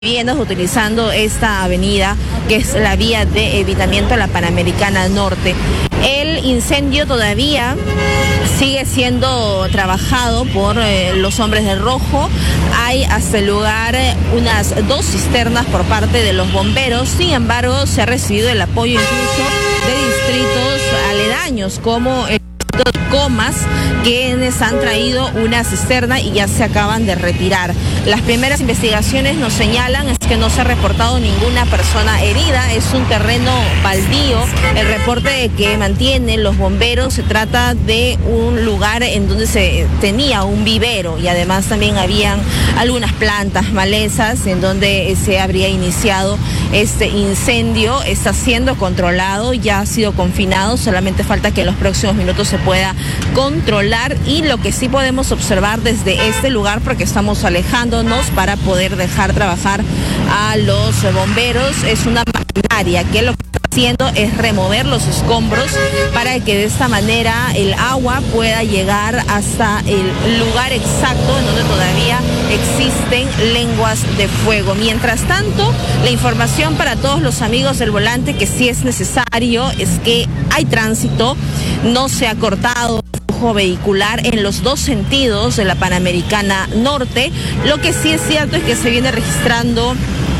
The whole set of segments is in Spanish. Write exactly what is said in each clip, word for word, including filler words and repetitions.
viviendas utilizando esta avenida que es la vía de evitamiento a la Panamericana Norte. El incendio todavía sigue siendo trabajado por eh, los hombres de rojo. Hay hasta el lugar eh, unas dos cisternas por parte de los bomberos. Sin embargo, se ha recibido el apoyo incluso de distritos aledaños como el Comas, quienes han traído una cisterna y ya se acaban de retirar. Las primeras investigaciones nos señalan es que no se ha reportado ninguna persona herida, es un terreno baldío. El reporte que mantienen los bomberos se trata de un lugar en donde se tenía un vivero y además también habían algunas plantas, malezas, en donde se habría iniciado este incendio. Está siendo controlado, ya ha sido confinado, solamente falta que en los próximos minutos se pueda controlar, y lo que sí podemos observar desde este lugar, porque estamos alejándonos para poder dejar trabajar a los bomberos, es una maquinaria que lo que está haciendo es remover los escombros para que de esta manera el agua pueda llegar hasta el lugar exacto en donde todavía existen lenguas de fuego. Mientras tanto, la información para todos los amigos del volante que sí es necesario es que hay tránsito, no se ha cortado vehicular en los dos sentidos de la Panamericana Norte. Lo que sí es cierto es que se viene registrando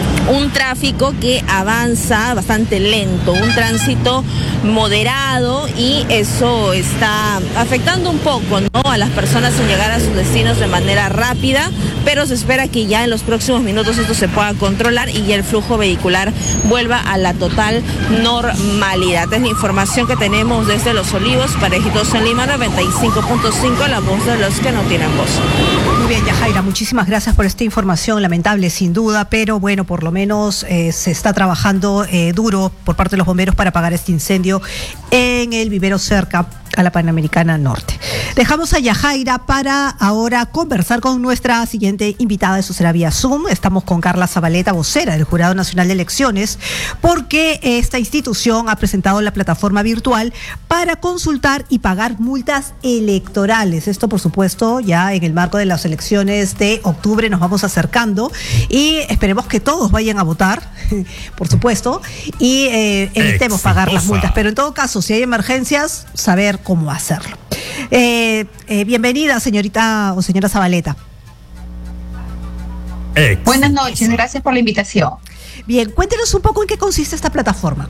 un tráfico que avanza bastante lento, un tránsito moderado, y eso está afectando un poco, ¿no?, a las personas en llegar a sus destinos de manera rápida, pero se espera que ya en los próximos minutos esto se pueda controlar y ya el flujo vehicular vuelva a la total normalidad. Es la información que tenemos desde Los Olivos. Para Éxitos en Lima, noventa y cinco punto cinco, la voz de los que no tienen voz. Muy bien, Yajaira, muchísimas gracias por esta información, lamentable sin duda, pero bueno, por lo menos eh, se está trabajando eh, duro por parte de los bomberos para apagar este incendio en el vivero cerca a la Panamericana Norte. Dejamos a Yajaira para ahora conversar con nuestra siguiente invitada. Eso será vía Zoom. Estamos con Carla Zabaleta, vocera del Jurado Nacional de Elecciones, porque esta institución ha presentado la plataforma virtual para consultar y pagar multas electorales. Esto, por supuesto, ya en el marco de las elecciones de octubre nos vamos acercando y esperemos que todos vayan a votar, por supuesto, y eh, evitemos Exitosa. pagar las multas. Pero en todo caso, si hay emergencias, saber cómo hacerlo. Eh, eh, bienvenida, señorita o señora Zabaleta. Exitosa. Buenas noches, gracias por la invitación. Bien, cuéntenos un poco en qué consiste esta plataforma.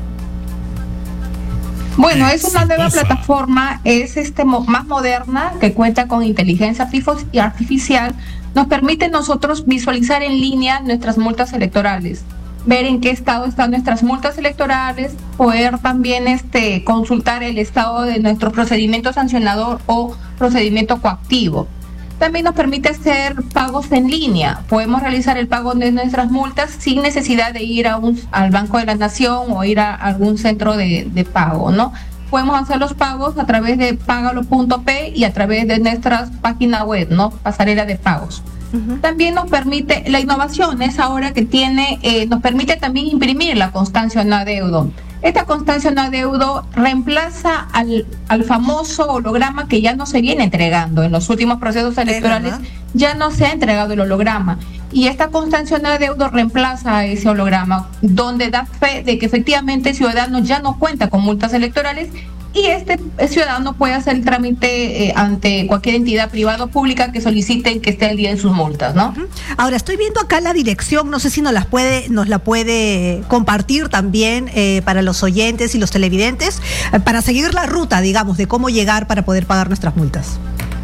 Bueno, es una nueva plataforma, es este más moderna, que cuenta con inteligencia artificial. Nos permite nosotros visualizar en línea nuestras multas electorales, ver en qué estado están nuestras multas electorales, poder también este, consultar el estado de nuestro procedimiento sancionador o procedimiento coactivo. También nos permite hacer pagos en línea. Podemos realizar el pago de nuestras multas sin necesidad de ir a un, al Banco de la Nación o ir a algún centro de, de pago, ¿no? Podemos hacer los pagos a través de pagalo punto pe y a través de nuestras páginas web, ¿no? Pasarela de pagos. Uh-huh. También nos permite, la innovación es ahora que tiene, eh, nos permite también imprimir la constancia no adeudo. Esta constancia no adeudo reemplaza al, al famoso holograma que ya no se viene entregando. En los últimos procesos electorales ya no se ha entregado el holograma. Y esta constancia no adeudo reemplaza a ese holograma, donde da fe de que efectivamente el ciudadano ya no cuenta con multas electorales y este ciudadano puede hacer el trámite eh, ante cualquier entidad privada o pública que soliciten que esté al día en sus multas, ¿no? Ahora, estoy viendo acá la dirección, no sé si nos las puede, nos la puede compartir también eh, para los oyentes y los televidentes, eh, para seguir la ruta, digamos, de cómo llegar para poder pagar nuestras multas.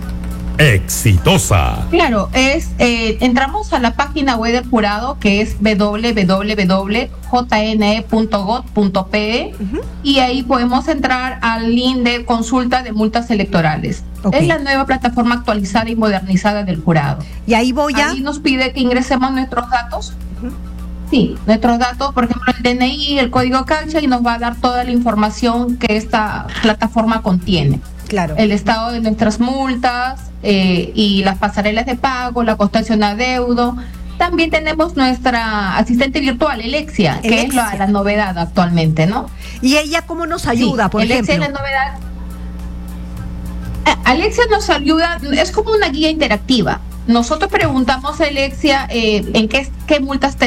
Exitosa. Claro, es eh, entramos a la página web del jurado, que es doble u doble u doble u punto j n e punto gov punto pe, uh-huh. y ahí podemos entrar al link de consulta de multas electorales. Okay. Es la nueva plataforma actualizada y modernizada del jurado. Y ahí voy a... Ahí nos pide que ingresemos nuestros datos. Uh-huh. Sí, nuestros datos, por ejemplo, el D N I, el código CAPTCHA, y nos va a dar toda la información que esta plataforma contiene. Claro. El estado de nuestras multas eh, y las pasarelas de pago, la constancia de adeudo. También tenemos nuestra asistente virtual, Alexia, que Alexia. es la, la novedad actualmente, ¿no? ¿Y ella cómo nos ayuda, sí, por Alexia ejemplo? es la novedad. Alexia nos ayuda, es como una guía interactiva. nosotros preguntamos a Alexia eh, en qué, qué multas